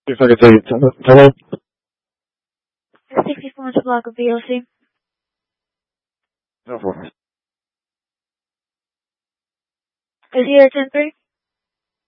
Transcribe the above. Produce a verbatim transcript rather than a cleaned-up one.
If I could take it. Hello? sixty-four inch block of V O C. No problem. Is he at ten three?